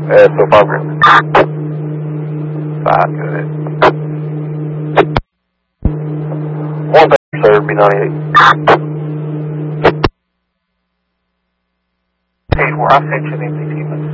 So far, good. 5, good. 1 back, sir, B98. Hey, where I sent you the